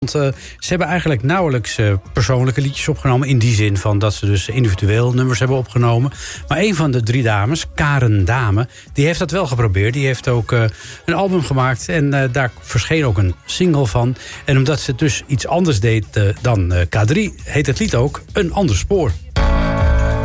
Want ze hebben eigenlijk nauwelijks persoonlijke liedjes opgenomen. In die zin van dat ze dus individueel nummers hebben opgenomen. Maar een van de 3 dames, Karen Dame, die heeft dat wel geprobeerd. Die heeft ook een album gemaakt. En daar verscheen ook een single van. En omdat ze dus iets anders deed dan K3, heet het lied ook Een Ander Spoor.